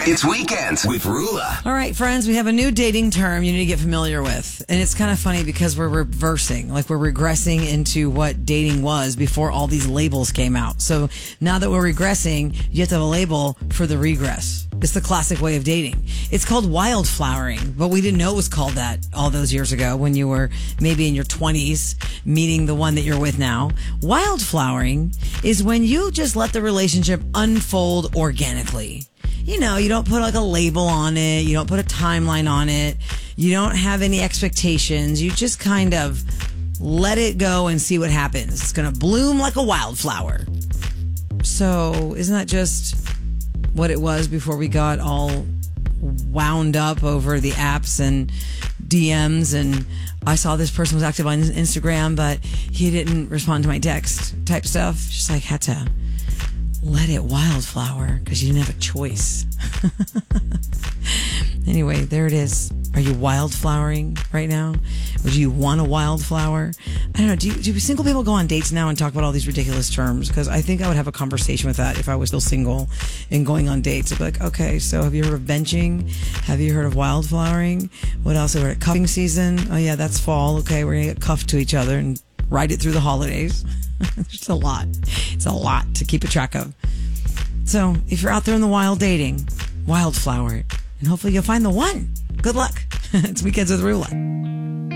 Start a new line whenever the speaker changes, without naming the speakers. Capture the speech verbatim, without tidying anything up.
It's Weekends with Rula.
All right, friends, we have a new dating term you need to get familiar with. And it's kind of funny because we're reversing, like we're regressing into what dating was before all these labels came out. So now that we're regressing, you have to have a label for the regress. It's the classic way of dating. It's called wildflowering, but we didn't know it was called that all those years ago when you were maybe in your twenties meeting the one that you're with now. Wildflowering is when you just let the relationship unfold organically. You know, you don't put like a label on it. You don't put a timeline on it. You don't have any expectations. You just kind of let it go and see what happens. It's going to bloom like a wildflower. So isn't that just what it was before we got all wound up over the apps and D Ms? And I saw this person was active on Instagram, but he didn't respond to my text type stuff. Just like had to let it wildflower because you didn't have a choice. Anyway, there it is. Are you wildflowering right now? Or do you want a wildflower? I don't know. Do, you, do single people go on dates now and talk about all these ridiculous terms? Because I think I would have a conversation with that if I was still single and going on dates. I'd be like, okay, so have you heard of benching? Have you heard of wildflowering? What else? Have you heard of cuffing season? Oh yeah, that's fall. Okay, we're going to get cuffed to each other and ride it through the holidays. It's a lot. It's a lot to keep a track of. So if you're out there in the wild dating, wildflower it. And hopefully you'll find the one. Good luck. It's Weekends with Rula.